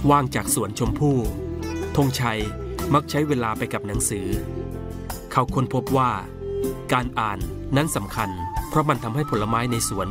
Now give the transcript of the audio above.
ว่างจากสวนชมพู่ธงชัยมักใช้เวลาไปกับหนังสือเขาค้นพบว่าการอ่านนั้นสำคัญเพราะมันทำให้ผลไม้ในสวน